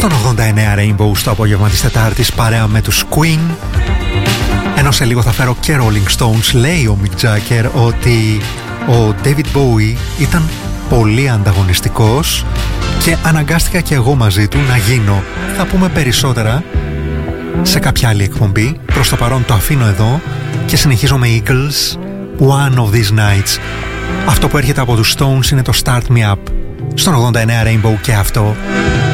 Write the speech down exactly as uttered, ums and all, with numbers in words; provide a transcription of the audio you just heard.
Στον ογδόντα εννέα Rainbow στο απόγευμα της Τετάρτης παρέα με τους Queen. Ενώ σε λίγο θα φέρω και Rolling Stones. Λέει ο Mick Jagger ότι ο David Bowie ήταν πολύ ανταγωνιστικός και αναγκάστηκα και εγώ μαζί του να γίνω. Θα πούμε περισσότερα σε κάποια άλλη εκπομπή. Προς το παρόν το αφήνω εδώ και συνεχίζω με Eagles, One of These Nights. Αυτό που έρχεται από τους Stones είναι το Start Me Up. Στον ογδόντα εννέα Rainbow και αυτό.